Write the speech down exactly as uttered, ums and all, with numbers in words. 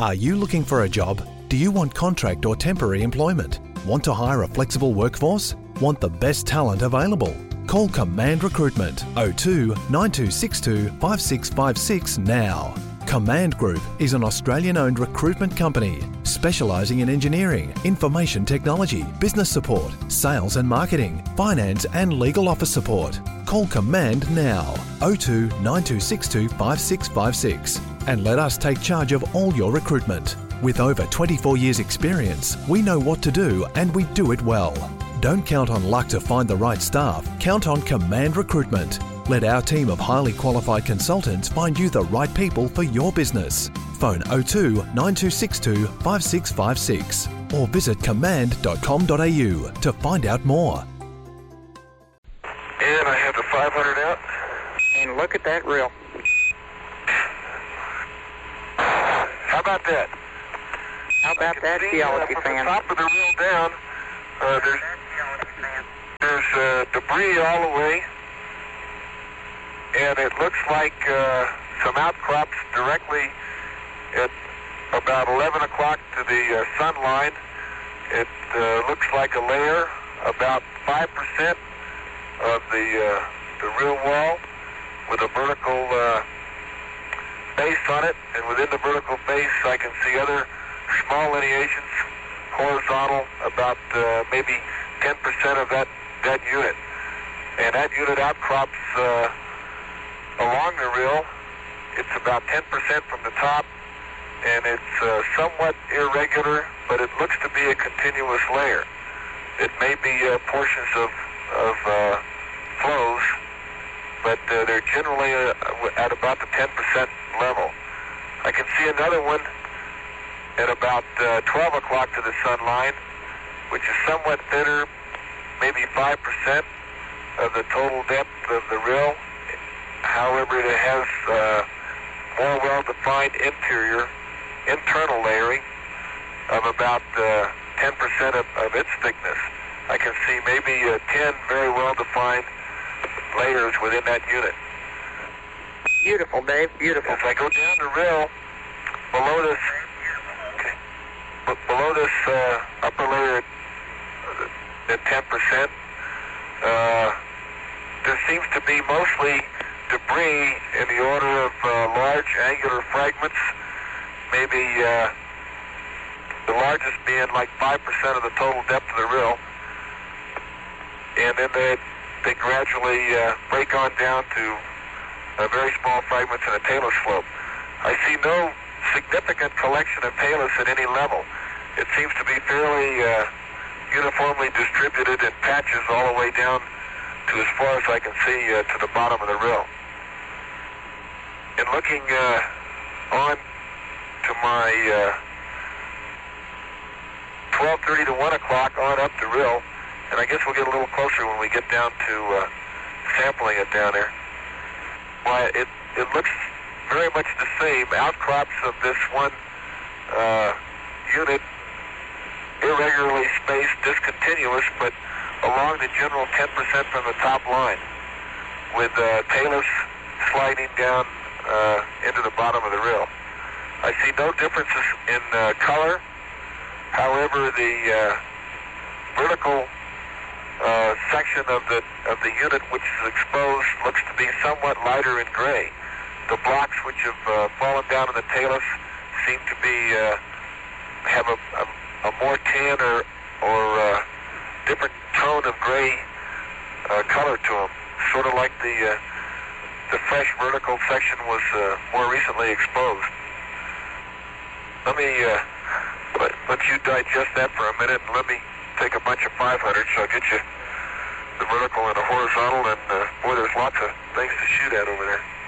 Are you looking for a job? Do you want contract or temporary employment? Want to hire a flexible workforce? Want the best talent available? Call Command Recruitment oh two nine two six two five six five six now. Command Group is an Australian-owned recruitment company specialising in engineering, information technology, business support, sales and marketing, finance and legal office support. Call Command now, oh two nine two six two five six five six, and let us take charge of all your recruitment. With over twenty-four years experience, we know what to do and we do it well. Don't count on luck to find the right staff, count on Command Recruitment. Let our team of highly qualified consultants find you the right people for your business. Phone oh two nine two six two five six five six or visit command dot com dot a u to find out more. And I have the five hundred out. And look at that reel. How about that? How about that, geology uh, fan? From the top of the reel down, uh, there's, there's uh, debris all the way. And it looks like uh, some outcrops directly at about eleven o'clock to the uh, sun line. It uh, looks like a layer about five percent of the, uh, the real wall with a vertical uh, base on it. And within the vertical base, I can see other small lineations, horizontal, about uh, maybe ten percent of that, that unit. And that unit outcrops uh, along the reel. It's about ten percent from the top, and it's uh, somewhat irregular, but it looks to be a continuous layer. It may be uh, portions of, of uh, flows, but uh, they're generally uh, at about the ten percent level. I can see another one at about uh, twelve o'clock to the sun line, which is somewhat thinner, maybe five percent of the total depth of the reel. However, it has uh, more well-defined interior, internal layering of about uh, ten percent of, of its thickness. I can see maybe uh, ten very well-defined layers within that unit. Beautiful, Dave, beautiful. As I go down the reel, below this, okay, b below this uh, upper layer at ten percent, uh, there seems to be mostly debris in the order of uh, large angular fragments, maybe uh, the largest being like five percent of the total depth of the reel. And then they, they gradually uh, break on down to uh, very small fragments in a talus slope. I see no significant collection of talus at any level. It seems to be fairly uh, uniformly distributed in patches all the way down to as far as I can see uh, to the bottom of the reel. And looking uh, on to my uh, twelve thirty to one o'clock on up the reel, and I guess we'll get a little closer when we get down to uh, sampling it down there. Why, it, it looks very much the same. Outcrops of this one uh, unit, irregularly spaced, discontinuous, but along the general ten percent from the top line, with uh, talus sliding down uh, into the bottom of the reel. I see no differences in uh, color. However, the uh, vertical uh, section of the of the unit which is exposed looks to be somewhat lighter in gray. The blocks which have uh, fallen down in the talus seem to be uh, have a, a, a more tan or or uh, different tone of gray uh, color to them, sort of like the uh, the fresh vertical section was uh, more recently exposed. Let me uh, let, let you digest that for a minute, and let me take a bunch of five hundred, so I'll get you the vertical and the horizontal, and uh, boy, there's lots of things to shoot at over there.